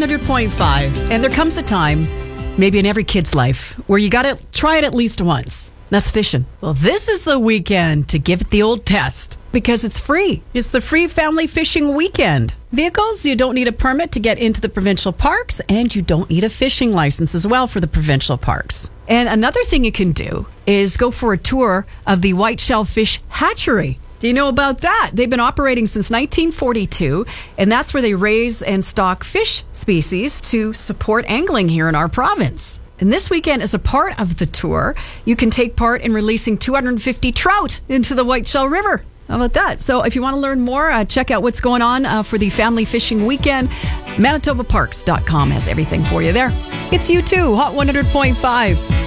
100.5. And there comes a time, maybe in every kid's life, where you got to try it at least once. That's fishing. Well, this is the weekend to give it the old test because it's free. It's the free family fishing weekend. Vehicles, you don't need a permit to get into the provincial parks, and you don't need a fishing license as well for the provincial parks. And another thing you can do is go for a tour of the White Shellfish Hatchery. Do you know about that? They've been operating since 1942, and that's where they raise and stock fish species to support angling here in our province. And this weekend, as a part of the tour, you can take part in releasing 250 trout into the White Shell River. How about that? So if you want to learn more, check out what's going on for the family fishing weekend. ManitobaParks.com has everything for you there. It's U2, Hot 100.5.